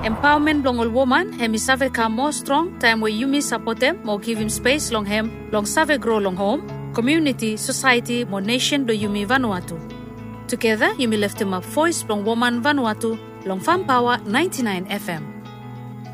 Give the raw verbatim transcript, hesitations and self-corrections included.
Empowerment long all woman, hemi save ka more strong, time where yumi support them, more give him space long hem, long save grow long home, community, society, more nation do yumi Vanuatu. Together, yumi lift him up voice long woman Vanuatu, long Farm Power ninety-nine F M.